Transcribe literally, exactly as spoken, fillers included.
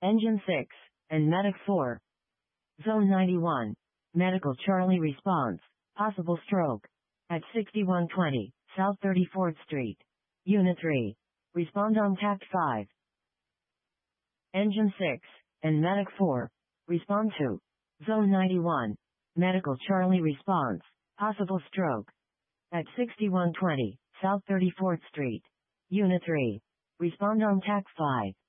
Engine six, and Medic four. Zone ninety-one. Medical Charlie response. Possible stroke. At sixty-one twenty, South thirty-fourth Street. Unit three. Respond on Tact five. Engine six, and Medic four. Respond to. Zone ninety-one. Medical Charlie response. Possible stroke. At sixty-one twenty, South thirty-fourth Street. Unit three. Respond on Tact five.